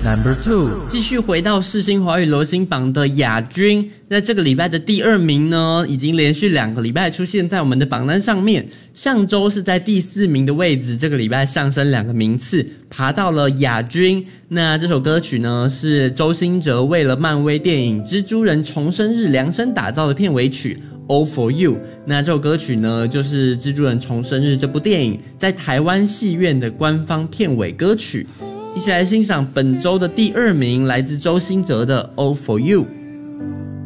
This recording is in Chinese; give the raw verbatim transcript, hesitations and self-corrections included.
Number two， 继续回到世新华语流行榜的亚军，在这个礼拜的第二名呢，已经连续两个礼拜出现在我们的榜单上面。上周是在第四名的位置，这个礼拜上升两个名次，爬到了亚军。那这首歌曲呢，是周兴哲为了漫威电影《蜘蛛人重生日》量身打造的片尾曲。All for You， 那这首歌曲呢，就是《蜘蛛人重生日》这部电影在台湾戏院的官方片尾歌曲。一起来欣赏本周的第二名，来自周兴哲的 All for You。